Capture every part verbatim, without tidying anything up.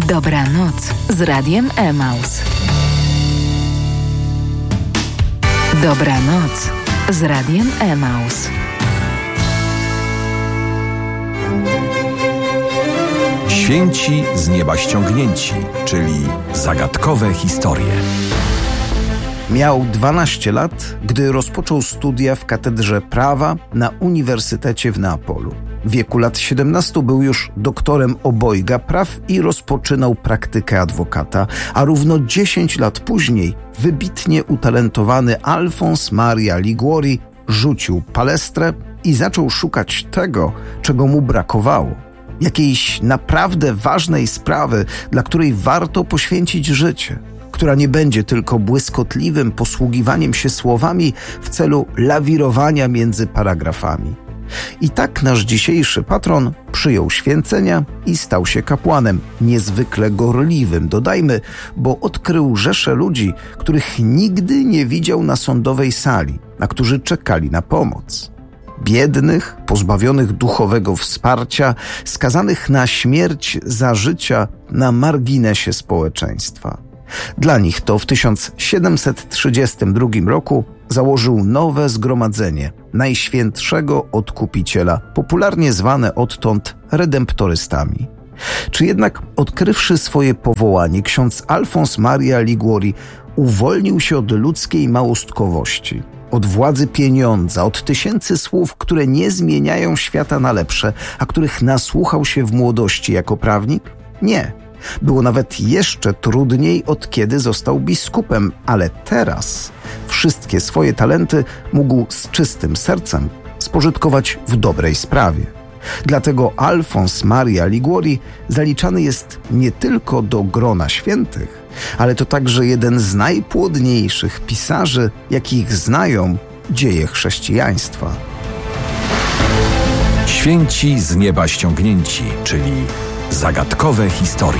Dobranoc z Radiem Emaus. Dobranoc z Radiem Emaus. Święci z nieba ściągnięci, czyli zagadkowe historie. Miał dwanaście lat, gdy rozpoczął studia w katedrze prawa na Uniwersytecie w Neapolu. W wieku lat siedemnastu był już doktorem obojga praw i rozpoczynał praktykę adwokata, a równo dziesięć lat później wybitnie utalentowany Alfons Maria Liguori rzucił palestrę i zaczął szukać tego, czego mu brakowało. Jakiejś naprawdę ważnej sprawy, dla której warto poświęcić życie, która nie będzie tylko błyskotliwym posługiwaniem się słowami w celu lawirowania między paragrafami. I tak nasz dzisiejszy patron przyjął święcenia i stał się kapłanem, niezwykle gorliwym, dodajmy, bo odkrył rzeszę ludzi, których nigdy nie widział na sądowej sali, a którzy czekali na pomoc. Biednych, pozbawionych duchowego wsparcia, skazanych na śmierć za życia na marginesie społeczeństwa. Dla nich to w tysiąc siedemset trzydziestym drugim roku założył nowe zgromadzenie Najświętszego Odkupiciela, popularnie zwane odtąd redemptorystami. Czy jednak odkrywszy swoje powołanie, ksiądz Alfons Maria Liguori uwolnił się od ludzkiej małostkowości, od władzy pieniądza, od tysięcy słów, które nie zmieniają świata na lepsze, a których nasłuchał się w młodości jako prawnik? Nie. Było nawet jeszcze trudniej, od kiedy został biskupem, ale teraz wszystkie swoje talenty mógł z czystym sercem spożytkować w dobrej sprawie. Dlatego Alfons Maria Liguori zaliczany jest nie tylko do grona świętych, ale to także jeden z najpłodniejszych pisarzy, jakich znają dzieje chrześcijaństwa. Święci z nieba ściągnięci, czyli zagadkowe historie.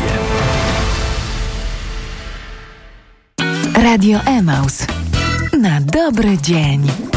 Radio Emaus. Na dobry dzień.